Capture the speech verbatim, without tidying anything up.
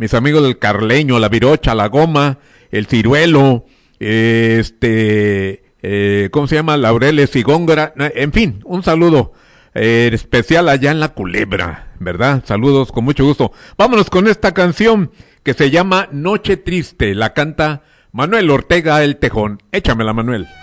mis amigos del Carleño, la Virocha, la Goma, el Ciruelo, eh, este, eh, ¿cómo se llama? Laureles y Góngora, en fin, un saludo eh, especial allá en la Culebra, ¿verdad? Saludos con mucho gusto. Vámonos con esta canción que se llama Noche Triste, la canta Manuel Ortega el Tejón. Échamela, Manuel.